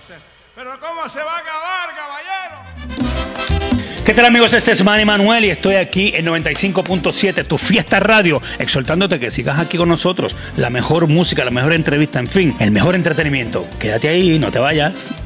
Pero ¿cómo se va a acabar, caballero? ¿Qué tal, amigos? Este es Manny Manuel y estoy aquí en 95.7, tu fiesta radio, exhortándote que sigas aquí con nosotros. La mejor música, la mejor entrevista, en fin, el mejor entretenimiento. Quédate ahí, no te vayas.